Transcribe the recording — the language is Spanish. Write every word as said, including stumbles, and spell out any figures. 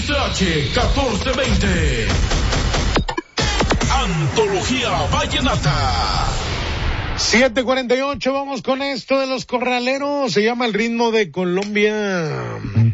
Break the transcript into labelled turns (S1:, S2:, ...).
S1: X H catorce veinte. Antología Vallenata.
S2: siete cuarenta y ocho, vamos con esto de los corraleros. Se llama El Ritmo de Colombia.